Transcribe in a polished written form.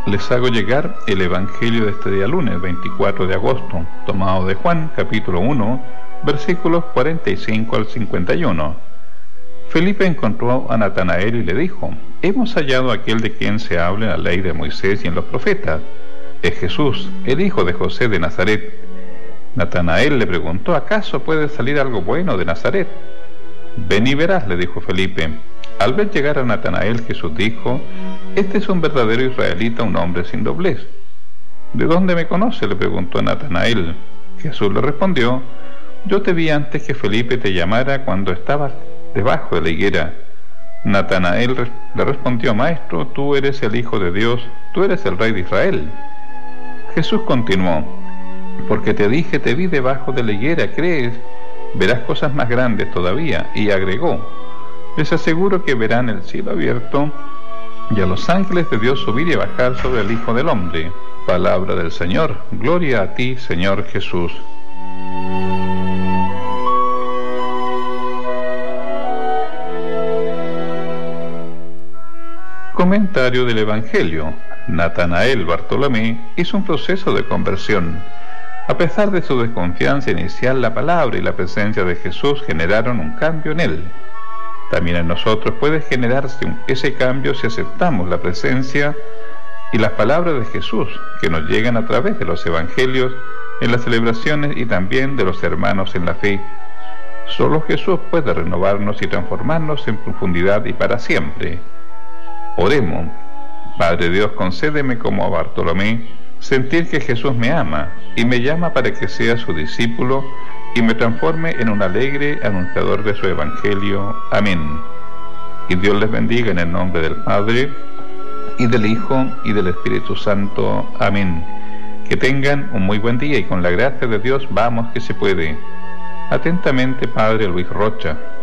Les hago llegar el Evangelio de este día lunes 24 de agosto, tomado de Juan, capítulo 1, versículos 45 al 51. Felipe encontró a Natanael y le dijo: hemos hallado a aquel de quien se habla en la ley de Moisés y en los profetas. Es Jesús, el hijo de José de Nazaret. Natanael le preguntó: ¿acaso puede salir algo bueno de Nazaret? Ven y verás, le dijo Felipe. Al ver llegar a Natanael, Jesús dijo: este es un verdadero israelita, un hombre sin doblez. ¿De dónde me conoce?, le preguntó Natanael. Jesús le respondió: yo te vi antes que Felipe te llamara, cuando estabas debajo de la higuera. Natanael le respondió: maestro, tú eres el Hijo de Dios, tú eres el Rey de Israel. Jesús continuó: porque te dije, te vi debajo de la higuera, ¿crees? Verás cosas más grandes todavía. Y agregó: les aseguro que verán el cielo abierto y a los ángeles de Dios subir y bajar sobre el Hijo del Hombre. Palabra del Señor. Gloria a ti, Señor Jesús. Comentario del Evangelio. Natanael Bartolomé hizo un proceso de conversión. A pesar de su desconfianza inicial, la palabra y la presencia de Jesús generaron un cambio en él. También en nosotros puede generarse ese cambio si aceptamos la presencia y las palabras de Jesús, que nos llegan a través de los evangelios, en las celebraciones y también de los hermanos en la fe. Solo Jesús puede renovarnos y transformarnos en profundidad y para siempre. Oremos. Padre Dios, concédeme como a Bartolomé sentir que Jesús me ama y me llama para que sea su discípulo y me transforme en un alegre anunciador de su evangelio. Amén. Y Dios les bendiga en el nombre del Padre, y del Hijo, y del Espíritu Santo. Amén. Que tengan un muy buen día y con la gracia de Dios vamos que se puede. Atentamente, Padre Luis Rocha.